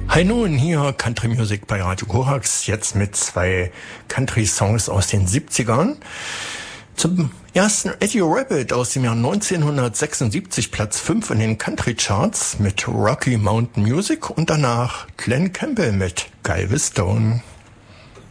Hi nun, hier Country Music bei Radio Korax, jetzt mit 2 Country-Songs aus den 70ern. Zum ersten Eddie Rabbitt aus dem Jahr 1976, Platz 5 in den Country-Charts mit Rocky Mountain Music und danach Glenn Campbell mit Galveston.